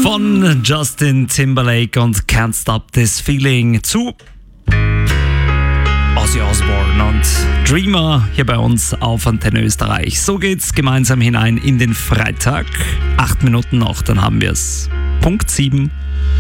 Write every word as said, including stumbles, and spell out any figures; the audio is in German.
Von Justin Timberlake und Can't Stop This Feeling zu Ozzy Osbourne und Dreamer hier bei uns auf Antenne Österreich. So geht's gemeinsam hinein in den Freitag. Acht Minuten noch, dann haben wir es. Punkt sieben.